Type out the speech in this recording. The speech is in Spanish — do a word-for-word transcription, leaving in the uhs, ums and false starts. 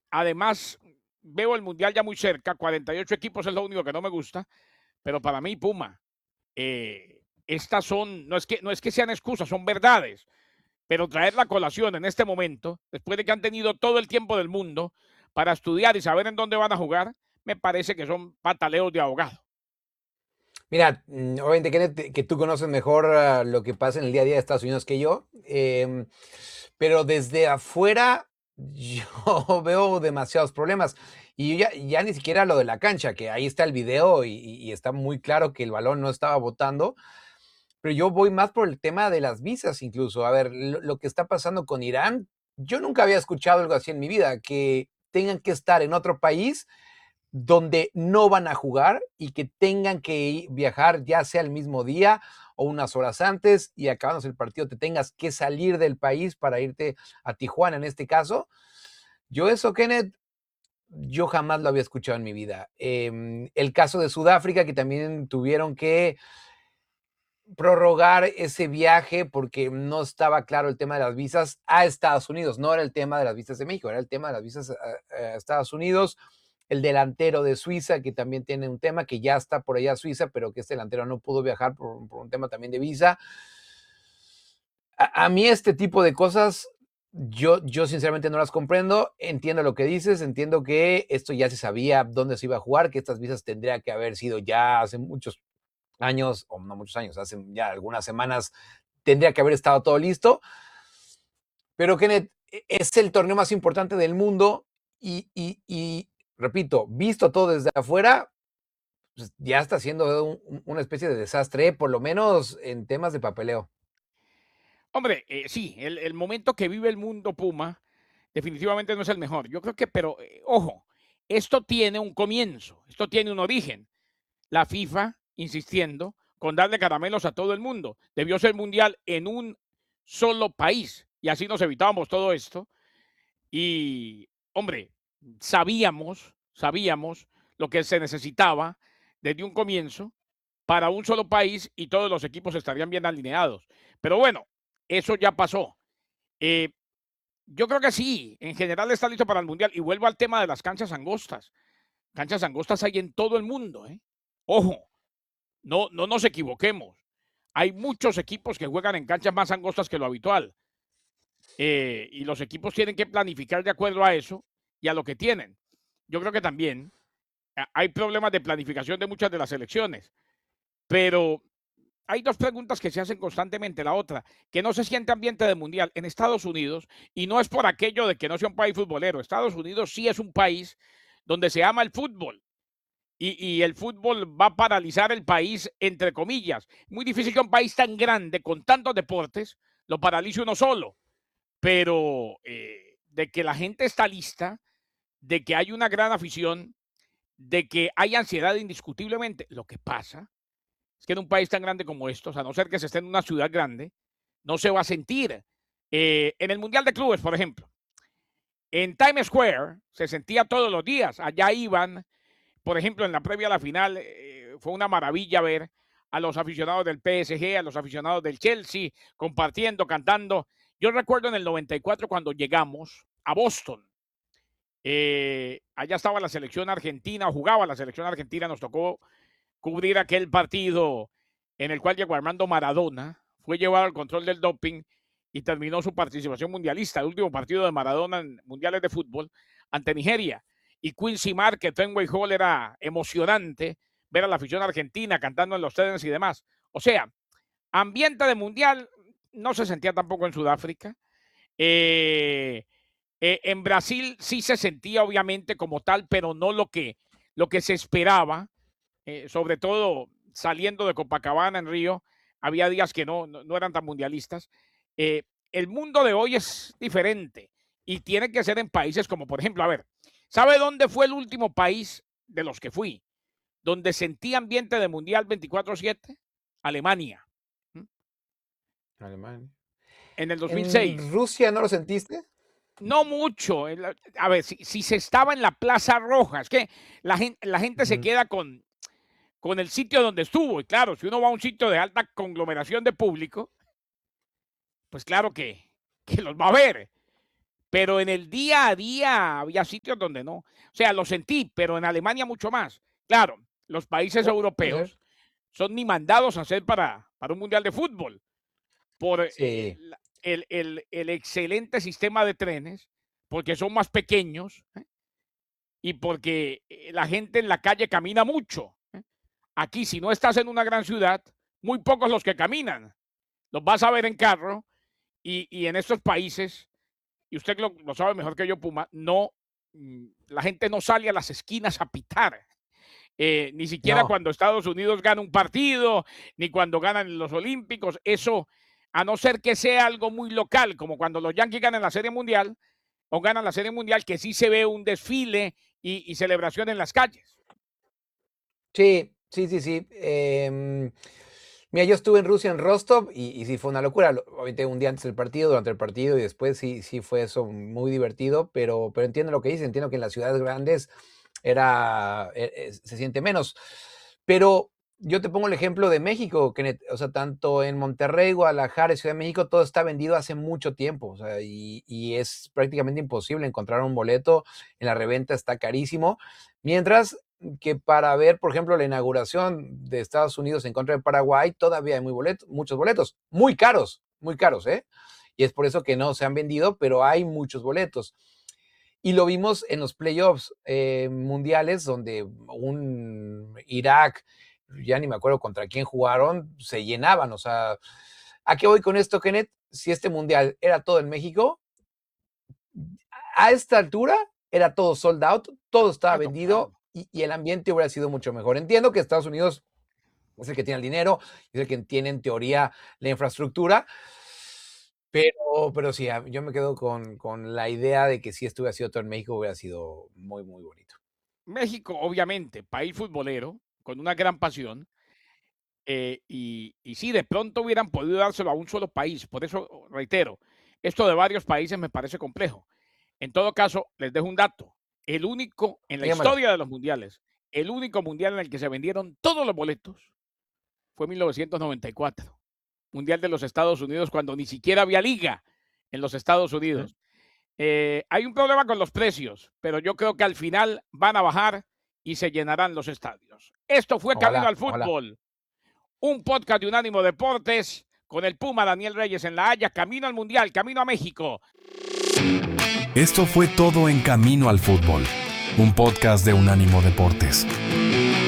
además, veo el Mundial ya muy cerca, cuarenta y ocho equipos es lo único que no me gusta, pero para mí, Puma, eh, estas son, no es, que, no es que sean excusas, son verdades, pero traer la colación en este momento, después de que han tenido todo el tiempo del mundo para estudiar y saber en dónde van a jugar, me parece que son pataleos de abogado. Mira, mm, obviamente, Kenneth, que tú conoces mejor uh, lo que pasa en el día a día de Estados Unidos que yo, eh, pero desde afuera yo veo demasiados problemas. Y ya, ya ni siquiera lo de la cancha, que ahí está el video y, y está muy claro que el balón no estaba botando, pero yo voy más por el tema de las visas incluso. A ver, lo, lo que está pasando con Irán, yo nunca había escuchado algo así en mi vida, que tengan que estar en otro país donde no van a jugar y que tengan que viajar ya sea el mismo día o unas horas antes y acabándose el partido te tengas que salir del país para irte a Tijuana en este caso. Yo eso, Kenneth, yo jamás lo había escuchado en mi vida. Eh, el caso de Sudáfrica, que también tuvieron que prorrogar ese viaje porque no estaba claro el tema de las visas a Estados Unidos, no era el tema de las visas de México, era el tema de las visas a, a Estados Unidos. El delantero de Suiza, que también tiene un tema, que ya está por allá a Suiza, pero que este delantero no pudo viajar por, por un tema también de visa. A, a, mí este tipo de cosas, yo, yo sinceramente no las comprendo, entiendo lo que dices, entiendo que esto ya se sabía dónde se iba a jugar, que estas visas tendría que haber sido ya hace muchos años, o no muchos años, hace ya algunas semanas, tendría que haber estado todo listo. Pero, Kenneth, es el torneo más importante del mundo y, y, y repito, visto todo desde afuera, pues ya está siendo un, una especie de desastre, por lo menos en temas de papeleo. Hombre, eh, sí, el, el, momento que vive el mundo Puma definitivamente no es el mejor. Yo creo que, pero eh, ojo, esto tiene un comienzo, esto tiene un origen. La FIFA, insistiendo, con darle caramelos a todo el mundo. Debió ser mundial en un solo país y así nos evitábamos todo esto. Y, hombre, sabíamos, sabíamos lo que se necesitaba desde un comienzo para un solo país y todos los equipos estarían bien alineados. Pero bueno, eso ya pasó. Eh, yo creo que sí, en general está listo para el Mundial. Y vuelvo al tema de las canchas angostas. Canchas angostas hay en todo el mundo, ¿eh? Ojo, no, no nos equivoquemos. Hay muchos equipos que juegan en canchas más angostas que lo habitual. Eh, y los equipos tienen que planificar de acuerdo a eso y a lo que tienen. Yo creo que también hay problemas de planificación de muchas de las elecciones, pero hay dos preguntas que se hacen constantemente. La otra, que no se siente ambiente de mundial en Estados Unidos, y no es por aquello de que no sea un país futbolero. Estados Unidos sí es un país donde se ama el fútbol. Y, y, el fútbol va a paralizar el país, entre comillas. Muy difícil que un país tan grande, con tantos deportes, lo paralice uno solo. Pero eh, de que la gente está lista, de que hay una gran afición, de que hay ansiedad indiscutiblemente. Lo que pasa es que en un país tan grande como estos, a no ser que se esté en una ciudad grande, no se va a sentir. Eh, en el Mundial de Clubes, por ejemplo, en Times Square se sentía todos los días. Allá iban, por ejemplo, en la previa a la final, eh, fue una maravilla ver a los aficionados del P S G, a los aficionados del Chelsea, compartiendo, cantando. Yo recuerdo en el noventa y cuatro cuando llegamos a Boston. Eh, allá estaba la selección argentina, jugaba la selección argentina, nos tocó cubrir aquel partido en el cual Diego Armando Maradona fue llevado al control del doping y terminó su participación mundialista, el último partido de Maradona en mundiales de fútbol ante Nigeria. Y Quincy Márquez, Fenway Hall, era emocionante ver a la afición argentina cantando en los trenes y demás. O sea, ambiente de mundial no se sentía tampoco en Sudáfrica. Eh, eh, en Brasil sí se sentía obviamente como tal, pero no lo que, lo que se esperaba, eh, sobre todo saliendo de Copacabana en Río, había días que no, no, no eran tan mundialistas. Eh, el mundo de hoy es diferente y tiene que ser en países como, por ejemplo, a ver, ¿sabe dónde fue el último país de los que fui? Donde sentí ambiente de mundial veinticuatro siete, Alemania. ¿Mm? Alemania. En el ¿En dos mil seis. Rusia no lo sentiste? No mucho. A ver, si, si se estaba en la Plaza Roja, es que la gente, la gente se Ujú. queda con, con el sitio donde estuvo. Y claro, si uno va a un sitio de alta conglomeración de público, pues claro que, que los va a ver. pero en el día a día había sitios donde no. O sea, lo sentí, pero en Alemania mucho más. Claro, los países Puede ser. europeos son ni mandados a hacer para, para un mundial de fútbol por eh, Sí. la- el, el- el excelente sistema de trenes, porque son más pequeños, ¿eh? Y porque eh, la gente en la calle camina mucho, ¿eh? Aquí, si no estás en una gran ciudad, muy pocos los que caminan. Los vas a ver en carro y, y en estos países, y usted lo, lo sabe mejor que yo, Puma, no, mm, la gente no sale a las esquinas a pitar. Eh, ni siquiera No. cuando Estados Unidos gana un partido, ni cuando ganan los Olímpicos. Eso, a no ser que sea algo muy local, como cuando los Yankees ganan la Serie Mundial o ganan la Serie Mundial, que sí se ve un desfile y, y celebración en las calles. Sí, sí, sí, sí. Em, mira, yo estuve en Rusia, en Rostov, y, y sí fue una locura. Lo- Obviamente un día antes del partido, durante el partido y después sí, sí fue eso muy divertido, pero, pero entiendo lo que dice, entiendo que en las ciudades grandes era, e- e- se siente menos. Pero yo te pongo el ejemplo de México, que o sea, tanto en Monterrey, Guadalajara y Ciudad de México, todo está vendido hace mucho tiempo, o sea, y, y es prácticamente imposible encontrar un boleto, en la reventa está carísimo, mientras que para ver, por ejemplo, la inauguración de Estados Unidos en contra de Paraguay, todavía hay muy boleto, muchos boletos, muy caros, muy caros, ¿eh? Y es por eso que no se han vendido, pero hay muchos boletos. Y lo vimos en los playoffs eh, mundiales, donde un Irak, ya ni me acuerdo contra quién jugaron, se llenaban. O sea, ¿a qué voy con esto, Kenneth? Si este mundial era todo en México, a esta altura era todo sold out, todo estaba Ah, no, vendido claro. y, y el ambiente hubiera sido mucho mejor. Entiendo que Estados Unidos es el que tiene el dinero, es el que tiene en teoría la infraestructura, pero, pero sí, a- yo me quedo con, con la idea de que si esto hubiera sido todo en México, hubiera sido muy, muy bonito. México, obviamente, país futbolero, con una gran pasión, eh, y, y sí, de pronto hubieran podido dárselo a un solo país. Por eso, reitero, esto de varios países me parece complejo. En todo caso, les dejo un dato. El único en la Dígamelo. historia de los mundiales, el único mundial en el que se vendieron todos los boletos fue mil novecientos noventa y cuatro. Mundial de los Estados Unidos, cuando ni siquiera había liga en los Estados ¿Mm? Unidos. Eh, hay un problema con los precios, pero yo creo que al final van a bajar y se llenarán los estadios. Esto fue Camino Ojalá, al ojalá. Fútbol, un podcast de Unánimo Deportes con el Puma Daniel Reyes en La Haya, camino al Mundial, camino a México. Esto fue todo en Camino al Fútbol, un podcast de Unánimo Deportes.